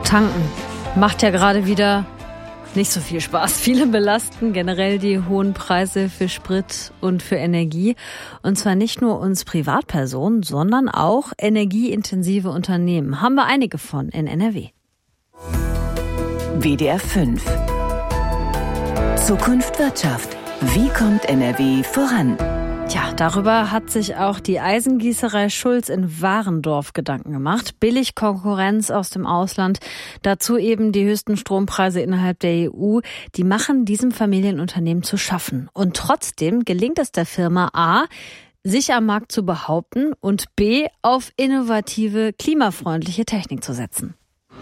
Tanken macht ja gerade wieder nicht so viel Spaß. Viele belasten generell die hohen Preise für Sprit und für Energie. Und zwar nicht nur uns Privatpersonen, sondern auch energieintensive Unternehmen. Haben wir einige von in NRW. WDR 5. Zukunft Wirtschaft. Wie kommt NRW voran? Tja, darüber hat sich auch die Eisengießerei Schulz in Warendorf Gedanken gemacht. Billigkonkurrenz aus dem Ausland, dazu eben die höchsten Strompreise innerhalb der EU, die machen diesem Familienunternehmen zu schaffen. Und trotzdem gelingt es der Firma A, sich am Markt zu behaupten und B, auf innovative, klimafreundliche Technik zu setzen.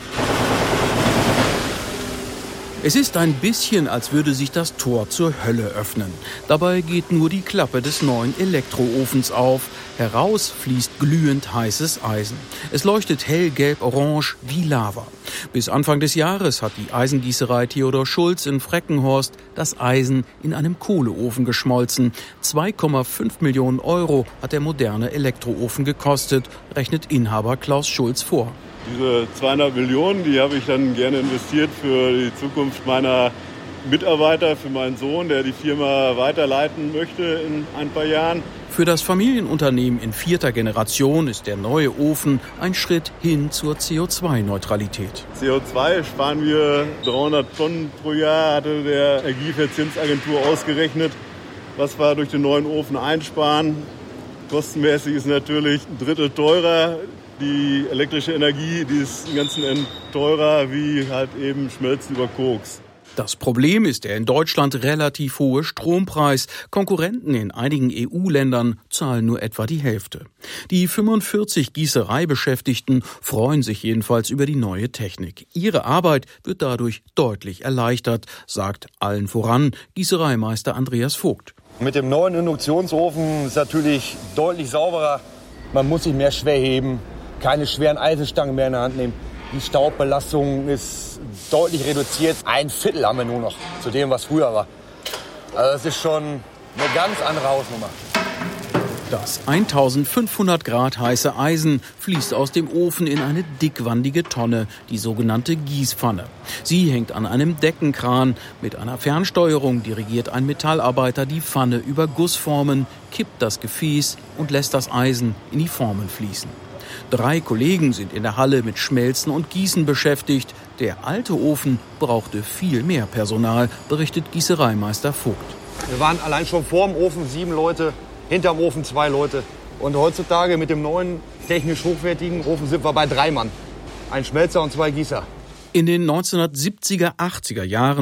Es ist ein bisschen, als würde sich das Tor zur Hölle öffnen. Dabei geht nur die Klappe des neuen Elektroofens auf. Heraus fließt glühend heißes Eisen. Es leuchtet hell gelb-orange wie Lava. Bis Anfang des Jahres hat die Eisengießerei Theodor Schulz in Freckenhorst das Eisen in einem Kohleofen geschmolzen. 2,5 Millionen € hat der moderne Elektroofen gekostet, rechnet Inhaber Klaus Schulz vor. Diese 200 Millionen, die habe ich dann gerne investiert für die Zukunft meiner Mitarbeiter, für meinen Sohn, der die Firma weiterleiten möchte in ein paar Jahren. Für das Familienunternehmen in 4. Generation ist der neue Ofen ein Schritt hin zur CO2-Neutralität. CO2 sparen wir 300 Tonnen pro Jahr, hatte der Energieeffizienzagentur ausgerechnet, was wir durch den neuen Ofen einsparen. Kostenmäßig ist natürlich ein Drittel teurer. Die elektrische Energie, die ist im Ganzen teurer wie halt eben Schmelzen über Koks. Das Problem ist der in Deutschland relativ hohe Strompreis. Konkurrenten in einigen EU-Ländern zahlen nur etwa die Hälfte. Die 45 Gießereibeschäftigten freuen sich jedenfalls über die neue Technik. Ihre Arbeit wird dadurch deutlich erleichtert, sagt allen voran Gießereimeister Andreas Vogt. Mit dem neuen Induktionsofen ist es natürlich deutlich sauberer. Man muss sich mehr schwer heben. Keine schweren Eisenstangen mehr in der Hand nehmen. Die Staubbelastung ist deutlich reduziert. 1/4 haben wir nur noch zu dem, was früher war. Also das ist schon eine ganz andere Hausnummer. Das 1500 Grad heiße Eisen fließt aus dem Ofen in eine dickwandige Tonne, die sogenannte Gießpfanne. Sie hängt an einem Deckenkran. Mit einer Fernsteuerung dirigiert ein Metallarbeiter die Pfanne über Gussformen, kippt das Gefäß und lässt das Eisen in die Formen fließen. 3 Kollegen sind in der Halle mit Schmelzen und Gießen beschäftigt. Der alte Ofen brauchte viel mehr Personal, berichtet Gießereimeister Vogt. Wir waren allein schon vor dem Ofen 7 Leute, hinterm Ofen 2 Leute. Und heutzutage mit dem neuen, technisch hochwertigen Ofen sind wir bei 3 Mann. Ein Schmelzer und 2 Gießer. In den 1970er, 80er Jahren